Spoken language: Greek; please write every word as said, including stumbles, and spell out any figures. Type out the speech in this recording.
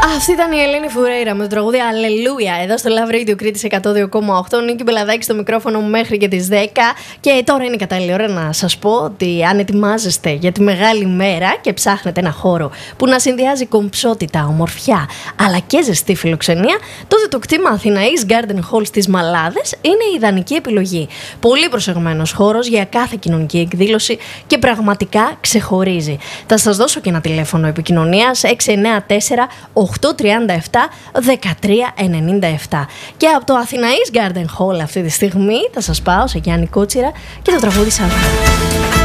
Αυτή ήταν η Ελένη Φουρέιρα με το τραγούδι Αλληλούια εδώ στο Love Radio Κρήτης εκατό δύο κόμμα οκτώ. Νίκη Μπελαδάκη στο μικρόφωνο μου μέχρι και τις δέκα. Και τώρα είναι η κατάλληλη ώρα να σας πω ότι αν ετοιμάζεστε για τη μεγάλη μέρα και ψάχνετε ένα χώρο που να συνδυάζει κομψότητα, ομορφιά αλλά και ζεστή φιλοξενία, τότε το κτήμα Αθηναής Garden Hall στις Μαλάδες είναι η ιδανική επιλογή. Πολύ προσεγμένος χώρος για κάθε κοινωνική εκδήλωση και πραγματικά ξεχωρίζει. Θα σας δώσω και ένα τηλέφωνο επικοινωνίας έξι εννιά τέσσερα οκτώ τρία επτά δεκατρία ενενήντα επτά. Και από το Αθηναής Garden Hall αυτή τη στιγμή θα σας πάω σε Γιάννη Κότσιρα και το τραγούδι Σαλβά.